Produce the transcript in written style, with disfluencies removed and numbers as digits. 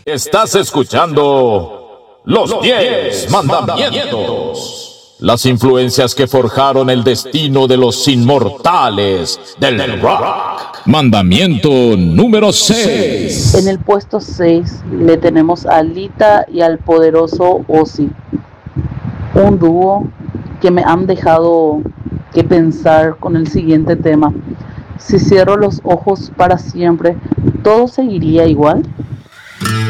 Estás escuchando los 10 mandamientos. Las influencias que forjaron el destino de los inmortales del rock. Mandamiento número 6. En el puesto 6 le tenemos a Lita y al poderoso Ozzy. Un dúo que me han dejado que pensar con el siguiente tema. Si cierro los ojos para siempre, ¿todo seguiría igual?